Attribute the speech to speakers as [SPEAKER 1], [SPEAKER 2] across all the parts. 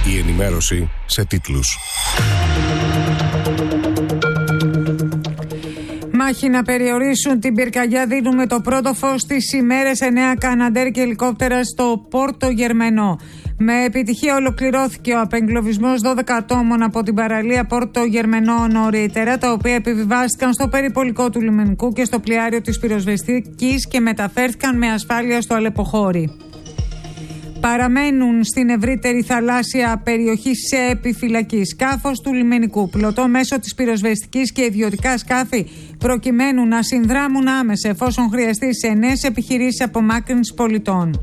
[SPEAKER 1] Η ενημέρωση σε τίτλους.
[SPEAKER 2] Μάχη να περιορίσουν την πυρκαγιά δίνουμε το πρώτο φως στις ημέρες 9 Καναντέρ και ελικόπτερα στο Πόρτο Γερμενό. Με επιτυχία ολοκληρώθηκε ο απεγκλωβισμός 12 ατόμων από την παραλία Πόρτο Γερμενό νωρίτερα, τα οποία επιβιβάστηκαν στο περιπολικό του λιμενικού και στο πλοιάριο της πυροσβεστικής και μεταφέρθηκαν με ασφάλεια στο Αλεποχώρι. Παραμένουν στην ευρύτερη θαλάσσια περιοχή σε επιφυλακή σκάφος του λιμενικού, πλωτό μέσω της πυροσβεστικής και ιδιωτικά σκάφη, προκειμένου να συνδράμουν άμεσα εφόσον χρειαστεί σε νέες επιχειρήσεις απομάκρυνσης πολιτών.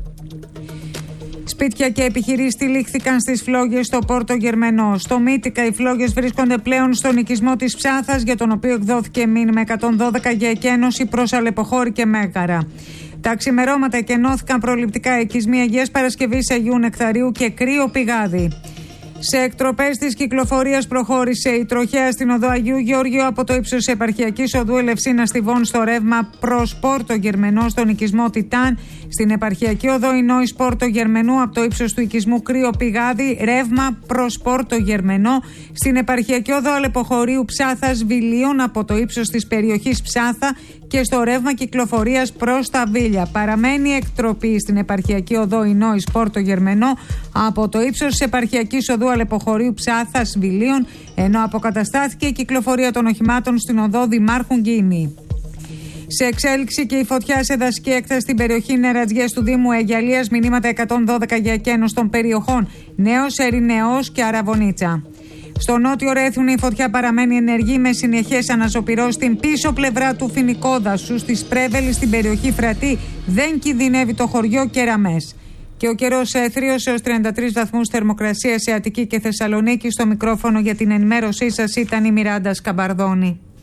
[SPEAKER 2] Σπίτια και επιχειρήσεις τυλίχθηκαν στις φλόγες στο Πόρτο Γερμενό. Στο Μύτικα οι φλόγες βρίσκονται πλέον στον οικισμό της Ψάθας, για τον οποίο εκδόθηκε μήνυμα 112 για εκένωση προς Αλεποχώρι και Μέγαρα. Τα ξημερώματα εκενώθηκαν προληπτικά οικισμοί Αγίας Παρασκευής, Αγίου Νεκταρίου και Κρύο Πηγάδι. Σε εκτροπές της κυκλοφορίας προχώρησε η τροχέα στην οδό Αγίου Γεωργίου από το ύψος επαρχιακής οδού Ελευσίνα Στιβών στο ρεύμα προς Πόρτο Γερμενό στον οικισμό Τιτάν, στην επαρχιακή οδό Ινόης Πόρτο Γερμενού από το ύψος του οικισμού Κρύο Πηγάδι, ρεύμα προς Πόρτο Γερμενό, στην επαρχιακή οδό Αλεποχωρίου Ψάθας Βιλίων από το ύψος της περιοχής Ψάθα και στο ρεύμα κυκλοφορίας προς τα Βίλια. Παραμένει εκτροπή στην επαρχιακή οδό Ινόης Πόρτο Γερμενό από το ύψος της επαρχιακής οδού Αλεποχωρίου Ψάθας Βιλίων, ενώ αποκαταστάθηκε η κυκλοφορία των οχημάτων στην οδό Δημάρχου Γκίνη. Σε εξέλιξη και η φωτιά σε δασική έκταση στην περιοχή Νερατζιές του Δήμου Αιγιαλίας, μηνύματα 112 για εκένωση των περιοχών Νέος Ερηνεός και Αραβωνίτσα. Στο νότιο Ρέθιουνο η φωτιά παραμένει ενεργή με συνεχές αναζωπυρώσεις στην πίσω πλευρά του φοινικό δασού, στη Σπρέβελη, στην περιοχή Φρατή δεν κινδυνεύει το χωριό Κεραμές. Και ο καιρός έθριος έως 33 βαθμούς θερμοκρασία σε Αττική και Θεσσαλονίκη. Στο μικρόφωνο για την ενημέρωσή σας ήταν η Μιράντα Σκαμπαρδόνη.